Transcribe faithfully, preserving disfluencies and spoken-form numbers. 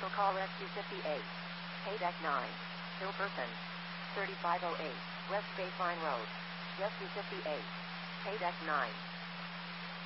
Commercial call Rescue fifty-eight. Paydeck nine. Bill person. thirty-five oh eight. West Baseline Road. Rescue fifty-eight. Paydeck nine.